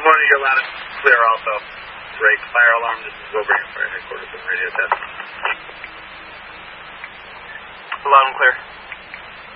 Good morning, you're loud and clear also. Drake, fire alarm, this is Wilbraham Fire Headquarters and radio test. Loud and clear.